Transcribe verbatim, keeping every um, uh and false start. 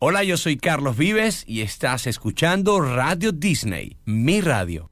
Hola, yo soy Carlos Vives y estás escuchando Radio Disney, mi radio.